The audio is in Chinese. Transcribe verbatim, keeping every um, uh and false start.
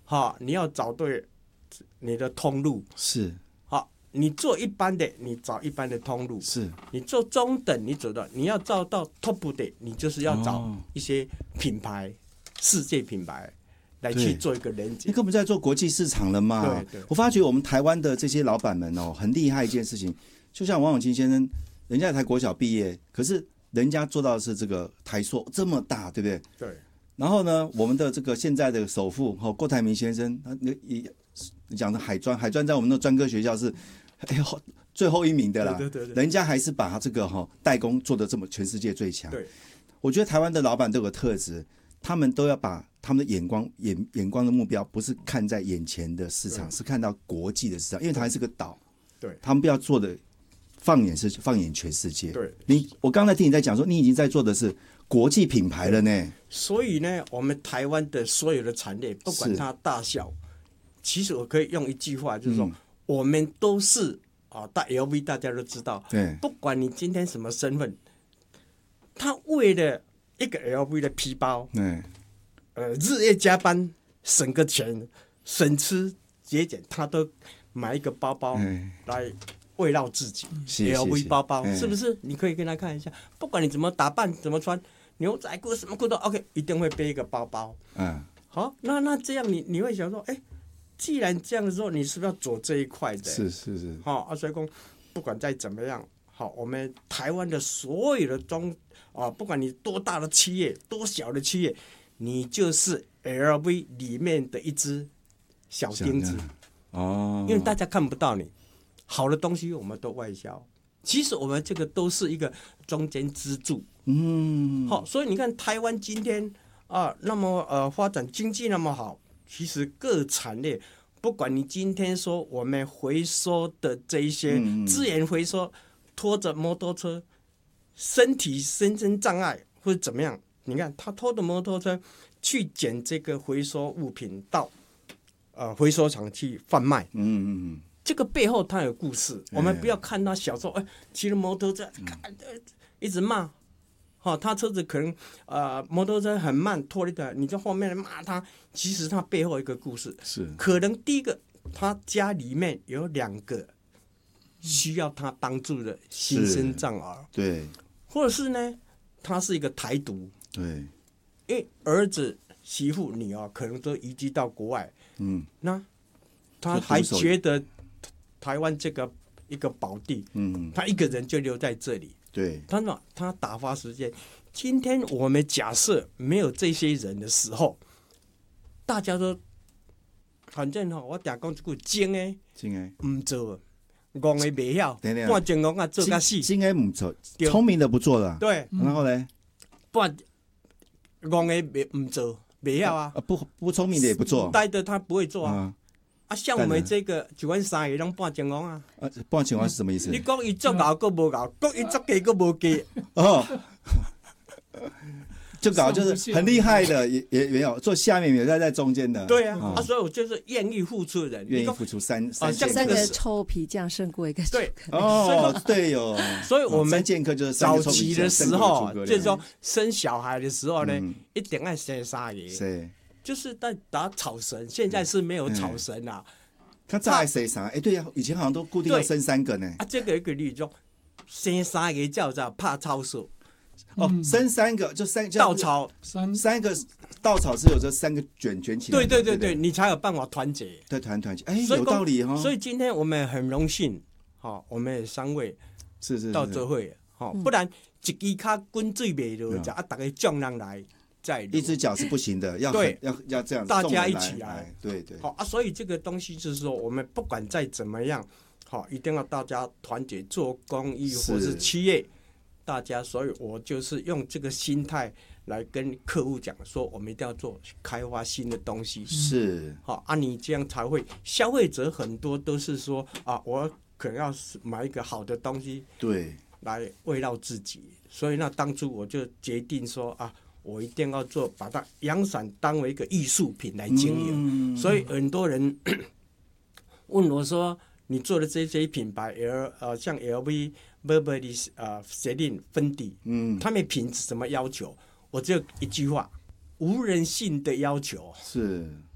哈，你要找对你的通路是。 好，你做一般的，你找一般的通路； 是你做中等，你走到你要找到 top 的，你就是要找一些品牌、哦、世界品牌来去做一个连接。 你根本在做国际市场了嘛？ 对对。 我发觉我们台湾的这些老板们哦，很厉害一件事情，就像王永庆先生，人家才国小毕业，可是人家做到的是这个台塑这么大，对不对？ 对。 然后呢，我们的这个现在的首富哦，郭台铭先生，他也讲的海专，海专在我们的专科学校是哎呦最后一名的啦。 对对对对。 人家还是把他这个哈、哦、代工做的这么全世界最强。 对。我觉得台湾的老板都有个特质，他们都要把他们的眼光眼眼光的目标不是看在眼前的市场，是看到国际的市场，因为台湾是个岛。 对。他们不要做的放眼是放眼全世界。 对。 你我刚才听你在讲说，你已经在做的是国际品牌了呢。 所以呢，我们台湾的所有的产业，不管它大小，其实我可以用一句话，就是说，嗯、我们都是啊，大 L V 大家都知道， 对， 不管你今天什么身份，他为了一个 L V 的皮包， 对， 呃，日夜加班，省个钱，省吃节俭，他都买一个包包来慰劳自己。L V 包包是不是？你可以跟他看一下，不管你怎么打扮，怎么穿。牛仔裤什么裤都 OK， 一定会背一个包包。 嗯， 好，那那这样你你会想说，哎，既然这样的时候，你是不是要走这一块的？ 是是是。 好、哦，啊，所以说不管再怎么样，好，我们台湾的所有的中啊，不管你多大的企业，多小的企业，你就是 L V 里面的一只小钉子。 哦。 因为大家看不到你，好的东西我们都外销。其实我们这个都是一个中间支柱， 嗯， 好，所以你看台湾今天啊，那么呃发展经济那么好，其实各产业，不管你今天说我们回收的这一些资源回收，拖着摩托车，身体身身障碍或者怎么样，你看他拖着摩托车去捡这个回收物品到呃回收厂去贩卖， 嗯嗯嗯。 这个背后它有故事，我们不要看他小时候，哎，骑着摩托车，一直骂，好、哦，他车子可能呃摩托车很慢，拖了一点，你在后面骂他，其实他背后一个故事是， 可能第一个他家里面有两个需要他帮助的新生障儿， 对， 或者是呢，他是一个台独， 对， 因为儿子、媳妇、女儿可能都移居到国外， 嗯， 那他还觉得。台湾这个一个宝地，嗯，他一个人就留在这里。 对， 他说他打发时间。今天我们假设没有这些人的时候，大家都反正哈，我常讲一句精诶， 精诶， 唔做，戆诶袂晓，半精戆啊做甲死。 精诶唔做，聪明的不做了。 对， 然后呢， 半戆诶袂唔做，袂晓啊。 不不聪明的也不做， 呆的他不会做啊。啊，像我们这个就阮三个拢半情王啊！ 啊，半情王是什么意思？ 你讲伊作搞个无搞，讲伊作假个无假。 哦，就搞就是很厉害的，也也没有做下面，也在在中间的。 对啊，啊，所以我就是愿意付出的人， 愿意付出三三三个臭皮匠胜过一个。 对， 哦，对哦。 所以我们剑客就是早期的时候，就是说生小孩的时候呢，一定要生三个。 是。 就是在打草绳，现在是没有草绳啦、啊。 他再生啥？哎，对呀、啊，以前好像都固定要生三个呢。 啊，这个一个例子，生三个叫做怕草绳。 哦，生三个就三稻草， 三三个稻草是有这三个卷卷起来。 对对对对，你才有办法团结。 对，团团结，哎，有道理哈、哦。 所以今天我们很荣幸，哈、哦，我们三位是是到这会，哈、哦，不然一支卡滚水袂落，就啊，大家众人来。 一只脚是不行的，要对要要这样， 大家一起来， 来对对。 好啊，所以这个东西就是说，我们不管再怎么样，好，一定要大家团结做公益或是企业，大家，所以我就是用这个心态来跟客户讲说，我们一定要做开发新的东西。 是， 好啊，你这样才会，消费者很多都是说啊，我可能要买一个好的东西， 对， 来慰劳自己。所以那当初我就决定说啊。我一定要做，把它阳伞当为一个艺术品来经营、嗯，所以很多人问我说：“你做的这些品牌 ，L 呃像 L V、Burberry 呃 Celine、Fendi， 嗯，他们品质怎么要求？”我只有一句话：无人性的要求。 是。